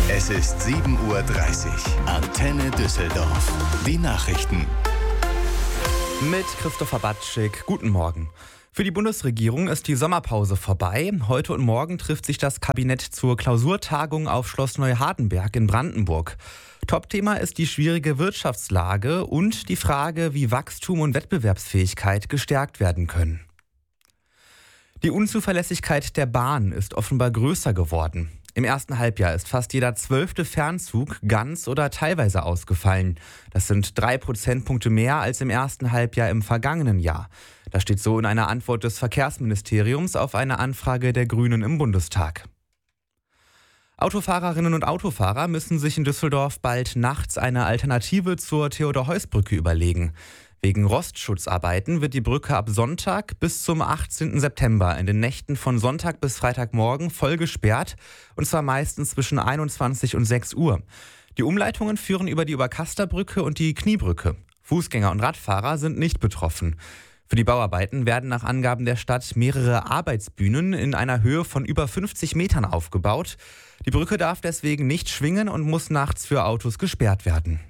Es ist 7:30 Uhr. Antenne Düsseldorf. Die Nachrichten. Mit Christopher Batschik. Guten Morgen. Für die Bundesregierung ist die Sommerpause vorbei. Heute und morgen trifft sich das Kabinett zur Klausurtagung auf Schloss Neuhardenberg in Brandenburg. Topthema ist die schwierige Wirtschaftslage und die Frage, wie Wachstum und Wettbewerbsfähigkeit gestärkt werden können. Die Unzuverlässigkeit der Bahn ist offenbar größer geworden. Im ersten Halbjahr ist fast jeder 12. Fernzug ganz oder teilweise ausgefallen. Das sind 3 Prozentpunkte mehr als im ersten Halbjahr im vergangenen Jahr. Das steht so in einer Antwort des Verkehrsministeriums auf eine Anfrage der Grünen im Bundestag. Autofahrerinnen und Autofahrer müssen sich in Düsseldorf bald nachts eine Alternative zur Theodor-Heuss-Brücke überlegen. Wegen Rostschutzarbeiten wird die Brücke ab Sonntag bis zum 18. September in den Nächten von Sonntag bis Freitagmorgen voll gesperrt, und zwar meistens zwischen 21 und 6 Uhr. Die Umleitungen führen über die Oberkasterbrücke und die Kniebrücke. Fußgänger und Radfahrer sind nicht betroffen. Für die Bauarbeiten werden nach Angaben der Stadt mehrere Arbeitsbühnen in einer Höhe von über 50 Metern aufgebaut. Die Brücke darf deswegen nicht schwingen und muss nachts für Autos gesperrt werden.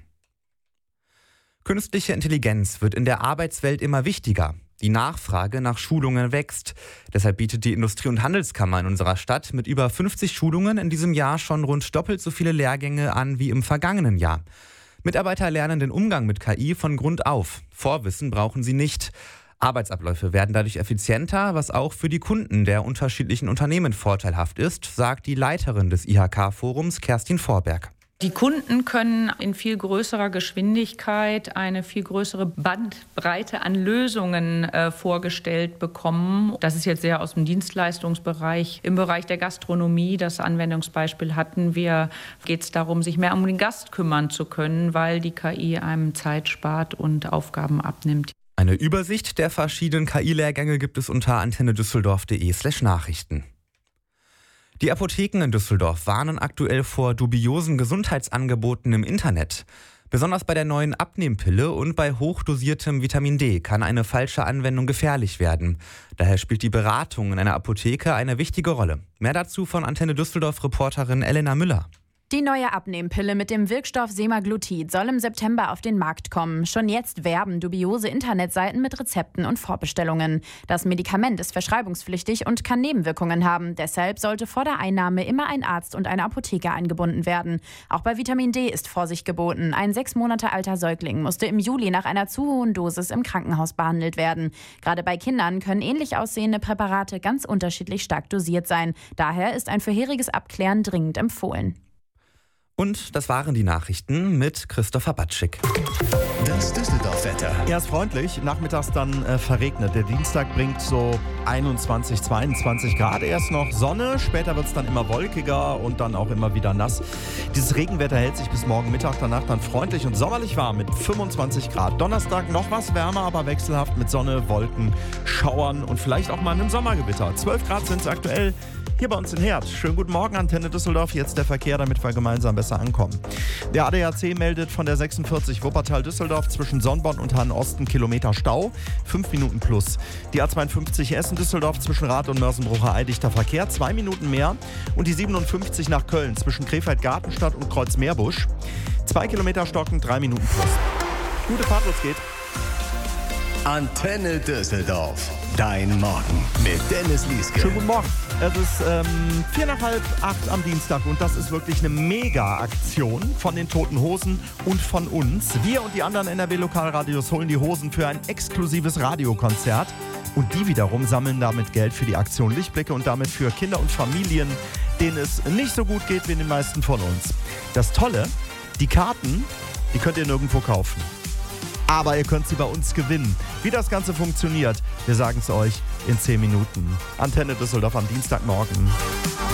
Künstliche Intelligenz wird in der Arbeitswelt immer wichtiger. Die Nachfrage nach Schulungen wächst. Deshalb bietet die Industrie- und Handelskammer in unserer Stadt mit über 50 Schulungen in diesem Jahr schon rund doppelt so viele Lehrgänge an wie im vergangenen Jahr. Mitarbeiter lernen den Umgang mit KI von Grund auf. Vorwissen brauchen sie nicht. Arbeitsabläufe werden dadurch effizienter, was auch für die Kunden der unterschiedlichen Unternehmen vorteilhaft ist, sagt die Leiterin des IHK-Forums Kerstin Vorberg. Die Kunden können in viel größerer Geschwindigkeit eine viel größere Bandbreite an Lösungen vorgestellt bekommen. Das ist jetzt sehr aus dem Dienstleistungsbereich. Im Bereich der Gastronomie, das Anwendungsbeispiel hatten wir, geht es darum, sich mehr um den Gast kümmern zu können, weil die KI einem Zeit spart und Aufgaben abnimmt. Eine Übersicht der verschiedenen KI-Lehrgänge gibt es unter antennedüsseldorf.de/Nachrichten. Die Apotheken in Düsseldorf warnen aktuell vor dubiosen Gesundheitsangeboten im Internet. Besonders bei der neuen Abnehmpille und bei hochdosiertem Vitamin D kann eine falsche Anwendung gefährlich werden. Daher spielt die Beratung in einer Apotheke eine wichtige Rolle. Mehr dazu von Antenne Düsseldorf-Reporterin Elena Müller. Die neue Abnehmpille mit dem Wirkstoff Semaglutid soll im September auf den Markt kommen. Schon jetzt werben dubiose Internetseiten mit Rezepten und Vorbestellungen. Das Medikament ist verschreibungspflichtig und kann Nebenwirkungen haben. Deshalb sollte vor der Einnahme immer ein Arzt und eine Apotheker eingebunden werden. Auch bei Vitamin D ist Vorsicht geboten. Ein 6 Monate alter Säugling musste im Juli nach einer zu hohen Dosis im Krankenhaus behandelt werden. Gerade bei Kindern können ähnlich aussehende Präparate ganz unterschiedlich stark dosiert sein. Daher ist ein vorheriges Abklären dringend empfohlen. Und das waren die Nachrichten mit Christopher Batschik. Das Düsseldorf-Wetter. Erst freundlich, nachmittags dann verregnet. Der Dienstag bringt so 21, 22 Grad. Erst noch Sonne, später wird es dann immer wolkiger und dann auch immer wieder nass. Dieses Regenwetter hält sich bis morgen Mittag, danach dann freundlich und sommerlich warm mit 25 Grad. Donnerstag noch was wärmer, aber wechselhaft mit Sonne, Wolken, Schauern und vielleicht auch mal einem Sommergewitter. 12 Grad sind es aktuell hier bei uns in Herd. Schönen guten Morgen, Antenne Düsseldorf. Jetzt der Verkehr, damit wir gemeinsam besser ankommen. Der ADAC meldet von der 46 Wuppertal-Düsseldorf zwischen Sonnborn und Hahn-Osten Kilometer Stau, 5 Minuten plus. Die A52 Essen-Düsseldorf zwischen Rath und Mörsenbrucher dichter Verkehr, 2 Minuten mehr. Und die 57 nach Köln zwischen Krefeld-Gartenstadt und Kreuzmeerbusch, 2 Kilometer stockend, 3 Minuten plus. Gute Fahrt, los geht's. Antenne Düsseldorf. Dein Morgen mit Dennis Lieske. Schönen guten Morgen. Es ist 7:45 am Dienstag und das ist wirklich eine Mega-Aktion von den Toten Hosen und von uns. Wir und die anderen NRW-Lokalradios holen die Hosen für ein exklusives Radiokonzert. Und die wiederum sammeln damit Geld für die Aktion Lichtblicke und damit für Kinder und Familien, denen es nicht so gut geht wie den meisten von uns. Das Tolle, die Karten, die könnt ihr nirgendwo kaufen. Aber ihr könnt sie bei uns gewinnen. Wie das Ganze funktioniert, wir sagen es euch in 10 Minuten. Antenne Düsseldorf am Dienstagmorgen.